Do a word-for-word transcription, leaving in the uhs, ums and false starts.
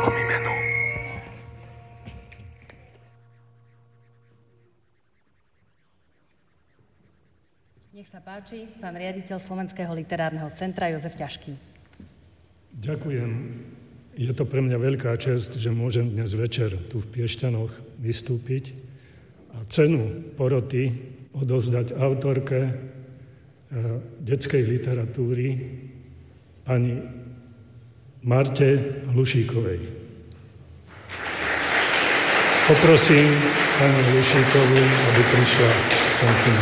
pomimeno. Nech sa páči, pán riaditeľ Slovenského literárneho centra Jozef Ťažký. Ďakujem. Je to pre mňa veľká česť, že môžem dnes večer tu v Piešťanoch vystúpiť a cenu poroty odozdať autorke detskej literatúry pani Marte Hlušíkovej. Poprosím pani Hlušíkovú, aby prišla sem k